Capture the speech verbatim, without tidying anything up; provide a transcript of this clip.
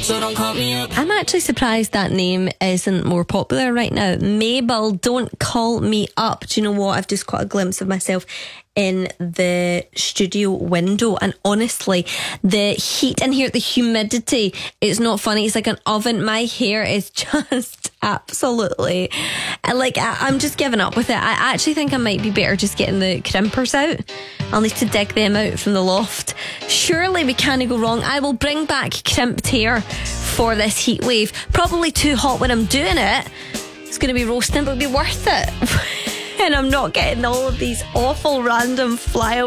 so don't call me up. I'm actually surprised that name isn't more popular right now. Mabel, don't call me up. Do you know what? I've just caught a glimpse of myself in the studio window, and honestly, the heat in here, the humidity, it's not funny. It's like an oven. My hair is just absolutely like, I, I'm just giving up with it. I actually think I might be better just getting the crimpers out. I'll need to dig them out from the loft. Surely we can't go wrong. I will bring back crimped hair for this heat wave. Probably too hot when I'm doing it. It's going to be roasting, but it'll be worth it. And I'm not getting all of these awful random flyover